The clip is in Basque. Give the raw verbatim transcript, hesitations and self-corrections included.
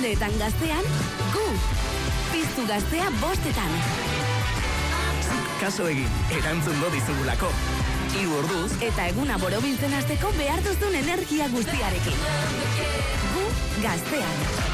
uneetan gaztean, gu. Piztu gaztea bostetan. Kaso egin, erantzungo dizugulako. Hiru orduz, Eta eguna borobiltzen hasteko behar duzun energia guztiarekin. Gu gaztean.